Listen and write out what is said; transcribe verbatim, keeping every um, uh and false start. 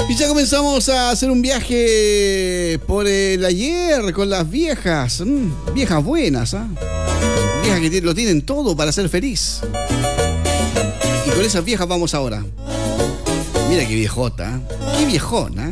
Y ya comenzamos a hacer un viaje por el ayer con las viejas. Mm, viejas buenas, ¿ah? ¿eh? Viejas que lo tienen todo para ser feliz. Y con esas viejas vamos ahora. Mira qué viejota, qué viejona.